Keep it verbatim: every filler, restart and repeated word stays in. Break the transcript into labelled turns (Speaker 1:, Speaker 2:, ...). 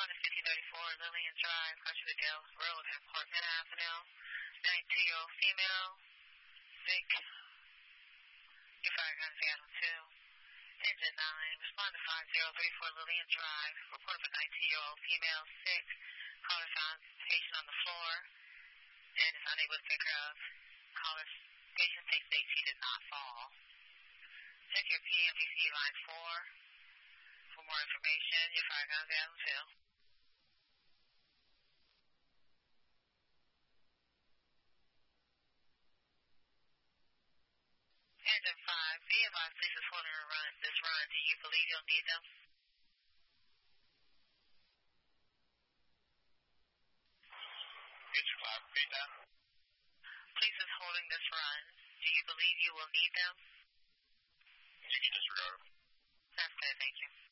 Speaker 1: respond to fifty thirty-four Lillian Drive, Archibald Road, Port Avenue. nineteen-year-old female, Vic. Your fire gun channel two. Engine nine, respond to five zero three four Lillian Drive. Report of a nineteen-year-old female, sick. Caller found patient on the floor and is unable to pick her up. Caller's patient states that she did not fall. Check your P M V C line four for more information. Your fire gun channel two. Engine five, be advised, please is holding a run, this run. Do you believe you'll need them?
Speaker 2: Engine five, repeat that.
Speaker 1: Police is holding this run. Do you believe you will need them?
Speaker 2: You can disregard them.
Speaker 1: That's good, thank you.